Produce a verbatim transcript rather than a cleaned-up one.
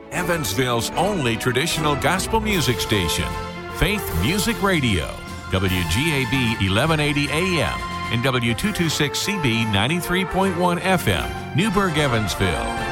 Evansville's only traditional gospel music station, Faith Music Radio, W G A B eleven eighty A M and W two twenty-six C B ninety-three point one F M, Newburgh, Evansville.